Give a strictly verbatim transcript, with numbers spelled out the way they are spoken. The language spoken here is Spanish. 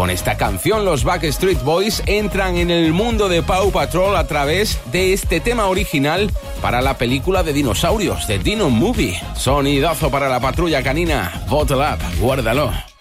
Con esta canción, los Backstreet Boys entran en el mundo de Paw Patrol a través de este tema original para la película de dinosaurios, de Dino Movie. Sonidazo para la patrulla canina. Bottle Up, guárdalo.